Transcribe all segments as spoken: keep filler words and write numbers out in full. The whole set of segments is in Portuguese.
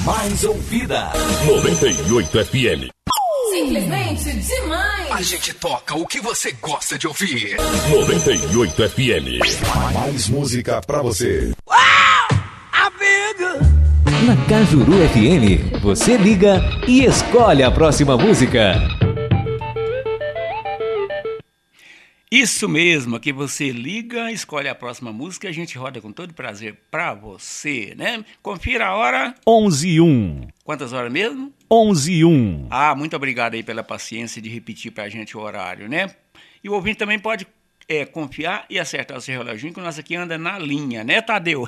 Mais ouvida. noventa e oito F M. Simplesmente demais. A gente toca o que você gosta de ouvir. noventa e oito F M. Mais música pra você. Na Cajuru F M, você liga e escolhe a próxima música. Isso mesmo, aqui você liga, escolhe a próxima música e a gente roda com todo prazer pra você, né? Confira a hora. onze e um. Quantas horas mesmo? onze e um. Ah, muito obrigado aí pela paciência de repetir pra gente o horário, né? E o ouvinte também pode é, confiar e acertar o seu reloginho, que o nosso aqui anda na linha, né, Tadeu?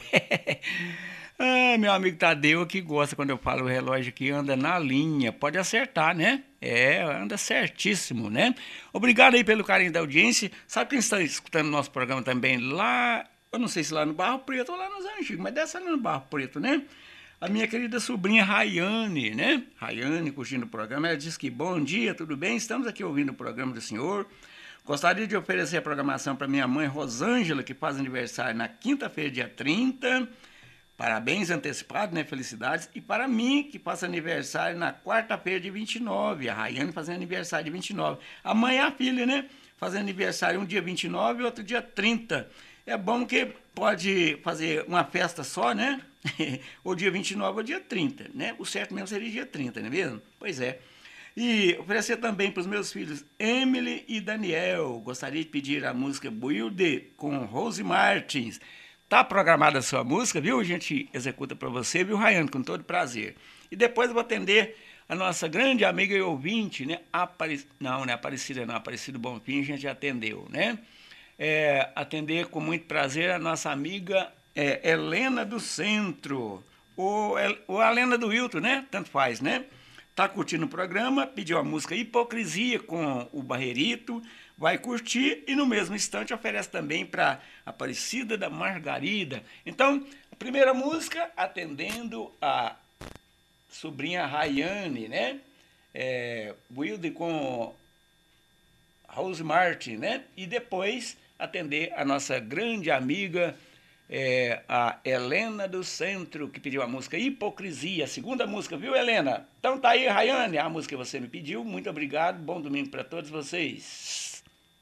Ah, meu amigo Tadeu que gosta quando eu falo o relógio que anda na linha. Pode acertar, né? É, anda certíssimo, né? Obrigado aí pelo carinho da audiência. Sabe quem está escutando nosso programa também lá, eu não sei se lá no Barro Preto ou lá nos Anjos, mas dessa lá no Barro Preto, né? A minha querida sobrinha Rayane, né? Rayane curtindo o programa, ela diz que bom dia, tudo bem? Estamos aqui ouvindo o programa do senhor. Gostaria de oferecer a programação para minha mãe Rosângela, que faz aniversário na quinta-feira, dia trinta. Parabéns antecipados, né? Felicidades. E para mim, que faço aniversário na quarta-feira de vinte e nove. A Rayane fazendo aniversário de vinte e nove. A mãe e a filha, né? Fazendo aniversário um dia vinte e nove e outro dia trinta. É bom que pode fazer uma festa só, né? Ou dia vinte e nove ou dia trinta, né? O certo mesmo seria dia trinta, não é mesmo? Pois é. E oferecer também para os meus filhos Emily e Daniel. Gostaria de pedir a música Builder com Rose Martins. Tá programada a sua música, viu? A gente executa para você, viu, Rayane? Com todo prazer. E depois eu vou atender a nossa grande amiga e ouvinte, né? Apare... Não, né? Aparecida não, Aparecido Bonfim, a gente já atendeu, né? É, atender com muito prazer a nossa amiga é, Helena do Centro, ou, ou a Helena do Hilton, né? Tanto faz, né? Tá curtindo o programa, pediu a música Hipocrisia com o Barrerito, vai curtir e no mesmo instante oferece também para Aparecida da Margarida. Então, a primeira música atendendo a sobrinha Rayane, né? É, Wilde com Rose Martin, né? E depois atender a nossa grande amiga é, a Helena do Centro, que pediu a música Hipocrisia, a segunda música, viu, Helena? Então tá aí, Rayane, a música que você me pediu. Muito obrigado, bom domingo para todos vocês.